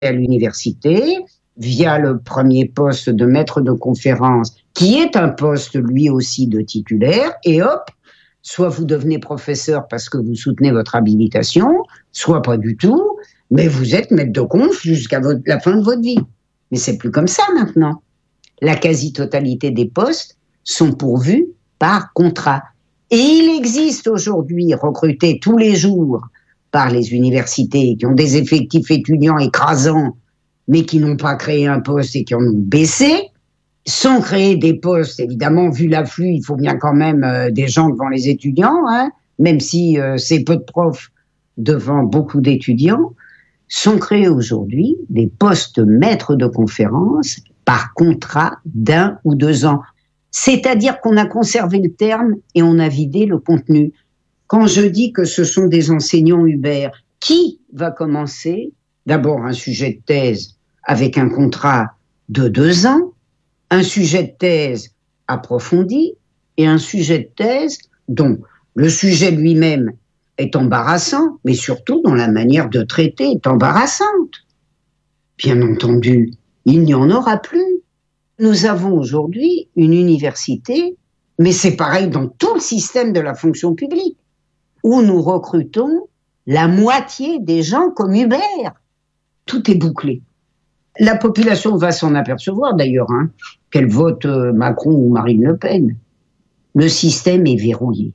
à l'université via le premier poste de maître de conférence, qui est un poste lui aussi de titulaire, et hop, soit vous devenez professeur parce que vous soutenez votre habilitation, soit pas du tout, mais vous êtes maître de conf jusqu'à la fin de votre vie. Mais c'est plus comme ça maintenant. La quasi-totalité des postes sont pourvus par contrat. Et il existe aujourd'hui, recrutés tous les jours par les universités, qui ont des effectifs étudiants écrasants, mais qui n'ont pas créé un poste et qui en ont baissé, sans créer des postes, évidemment, vu l'afflux, il faut bien quand même des gens devant les étudiants, hein, même si c'est peu de profs devant beaucoup d'étudiants, sont créés aujourd'hui des postes maîtres de conférences par contrat d'1 ou 2 ans. C'est-à-dire qu'on a conservé le terme et on a vidé le contenu. Quand je dis que ce sont des enseignants Uber, qui va commencer d'abord un sujet de thèse avec un contrat de 2 ans, un sujet de thèse approfondi et un sujet de thèse dont le sujet lui-même est embarrassant, mais surtout dont la manière de traiter est embarrassante. Bien entendu, il n'y en aura plus. Nous avons aujourd'hui une université, mais c'est pareil dans tout le système de la fonction publique, où nous recrutons la moitié des gens comme Uber. Tout est bouclé. La population va s'en apercevoir d'ailleurs, hein, qu'elle vote Macron ou Marine Le Pen. Le système est verrouillé.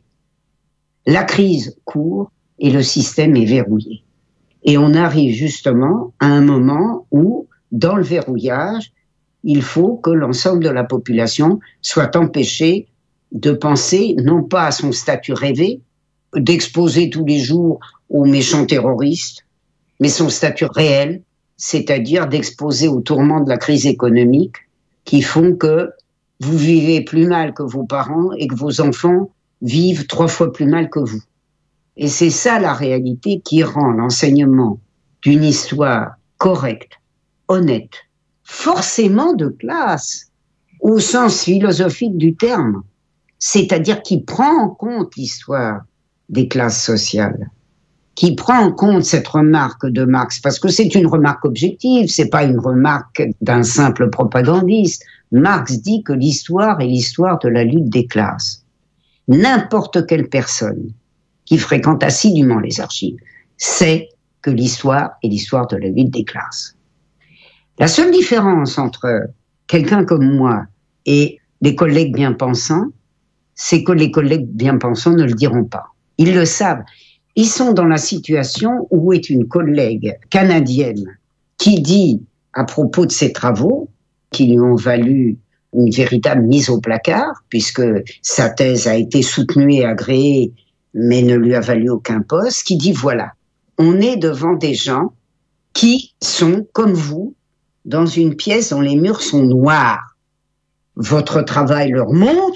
La crise court et le système est verrouillé. Et on arrive justement à un moment où, dans le verrouillage, il faut que l'ensemble de la population soit empêchée de penser non pas à son statut rêvé, d'exposer tous les jours aux méchants terroristes, mais son statut réel, c'est-à-dire d'exposer aux tourments de la crise économique qui font que vous vivez plus mal que vos parents et que vos enfants vivent 3 fois plus mal que vous. Et c'est ça la réalité qui rend l'enseignement d'une histoire correcte, honnête, forcément de classe, au sens philosophique du terme, c'est-à-dire qui prend en compte l'histoire des classes sociales, qui prend en compte cette remarque de Marx, parce que c'est une remarque objective, c'est pas une remarque d'un simple propagandiste. Marx dit que l'histoire est l'histoire de la lutte des classes. N'importe quelle personne qui fréquente assidûment les archives sait que l'histoire est l'histoire de la lutte des classes. La seule différence entre quelqu'un comme moi et des collègues bien-pensants, c'est que les collègues bien-pensants ne le diront pas. Ils le savent. Ils sont dans la situation où est une collègue canadienne qui dit, à propos de ses travaux, qui lui ont valu une véritable mise au placard, puisque sa thèse a été soutenue et agréée, mais ne lui a valu aucun poste, qui dit, voilà, on est devant des gens qui sont, comme vous, dans une pièce dont les murs sont noirs. Votre travail leur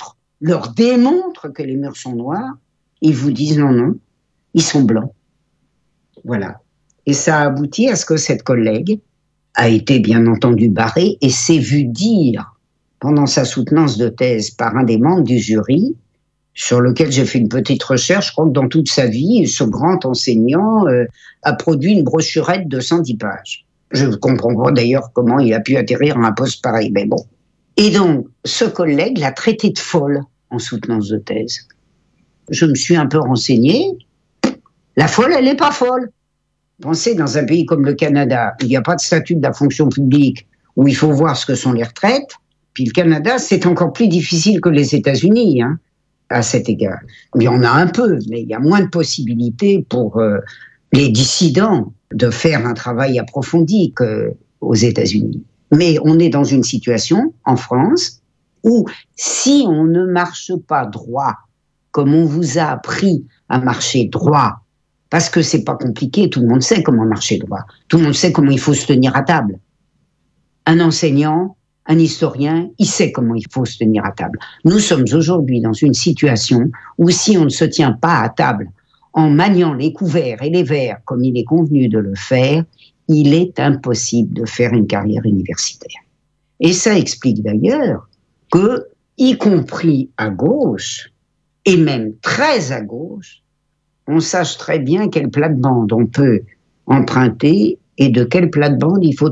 démontre que les murs sont noirs. Ils vous disent non, ils sont blancs. Voilà. Et ça a abouti à ce que cette collègue a été bien entendu barrée et s'est vue dire, pendant sa soutenance de thèse par un des membres du jury, sur lequel j'ai fait une petite recherche, je crois que dans toute sa vie, ce grand enseignant a produit une brochurette de 110 pages. Je ne comprends pas d'ailleurs comment il a pu atterrir à un poste pareil, mais bon. Et donc, ce collègue l'a traité de folle en soutenance de thèse. Je me suis un peu renseigné. La folle, elle n'est pas folle. Pensez, dans un pays comme le Canada, où il n'y a pas de statut de la fonction publique, où il faut voir ce que sont les retraites, puis le Canada, c'est encore plus difficile que les États-Unis, hein, à cet égard. Il y en a un peu, mais il y a moins de possibilités pour les dissidents de faire un travail approfondi qu'aux États-Unis. Mais on est dans une situation, en France, où si on ne marche pas droit, comme on vous a appris à marcher droit, parce que c'est pas compliqué, tout le monde sait comment marcher droit, tout le monde sait comment il faut se tenir à table. Un enseignant, un historien, il sait comment il faut se tenir à table. Nous sommes aujourd'hui dans une situation où si on ne se tient pas à table en maniant les couverts et les verres comme il est convenu de le faire, il est impossible de faire une carrière universitaire. Et ça explique d'ailleurs que, y compris à gauche, et même très à gauche, on sache très bien quelle plate-bande on peut emprunter et de quelle plate-bande il faut